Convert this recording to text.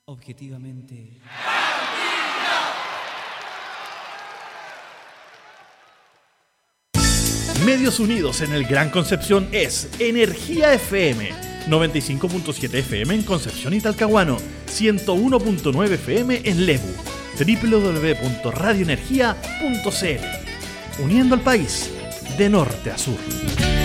Objetivamente. Medios unidos en el Gran Concepción es Energía FM, 95.7 FM en Concepción y Talcahuano, 101.9 FM en Lebu, www.radioenergia.cl, uniendo al país de norte a sur.